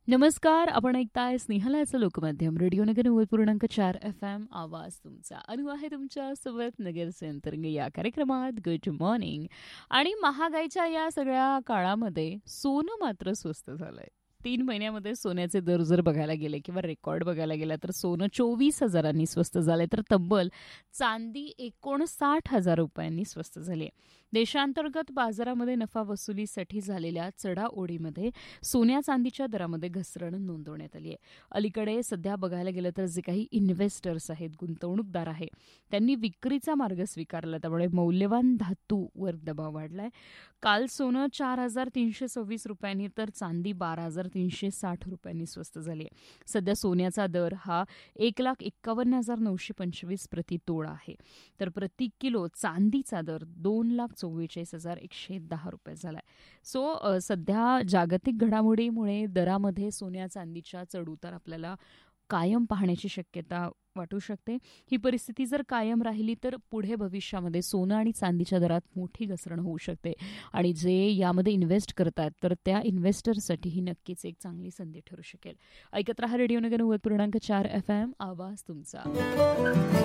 नमस्कार. आपण ऐकताय स्नेहलाचं लोकमाध्यम रेडिओ नगर 90.4 FM. आवाज तुमचा. अनु आहे तुमच्या सोबत नगरचे अंतरंग या कार्यक्रमात. Good morning. आणि महागाईच्या या सगळ्या काळामध्ये सोनं मात्र स्वस्त झालंय. 3 महिन्यामध्ये सोन्याचे दर जर बघायला गेले किंवा रेकॉर्ड बघायला गेला तर सोनं 24,000 स्वस्त झालंय, तर तब्बल चांदी 59,000 रुपयांनी स्वस्त झाली आहे. देशांतर्गत बाजारामध्ये नफा वसुलीसाठी झालेल्या चढाओढीमध्ये सोन्या चांदीच्या दरामध्ये घसरण नोंदवण्यात आली आहे. अलीकडे सध्या बघायला गेलं तर जे काही इन्व्हेस्टर्स आहेत, गुंतवणूकदार आहे, त्यांनी विक्रीचा मार्ग स्वीकारला, त्यामुळे मौल्यवान धातूवर दबाव वाढलाय. काल सोनं 4,326 रुपयांनी तर चांदी 12,360 रुपयांनी स्वस्त झाली आहे. सध्या सोन्याचा दर हा 1,51,925 प्रति तोळा आहे, तर प्रति किलो चांदीचा दर 2,44,110 रुपये झाला आहे. सो सध्या जागतिक घडामोडीमुळे दरामध्ये सोन्या चांदीच्या चढउतार आपल्याला कायम पाहण्याची शक्यता वाटू शकते. ही परिस्थिती जर कायम राहिली तर पुढे भविष्यामध्ये सोनं आणि चांदीच्या दरात मोठी घसरण होऊ शकते आणि जे यामध्ये इन्व्हेस्ट करतात तर त्या इन्व्हेस्टरसाठी ही नक्कीच एक चांगली संधी ठरू शकेल. ऐकत रहा रेडिओ नगर 90.4 FM. आवाज तुमचा.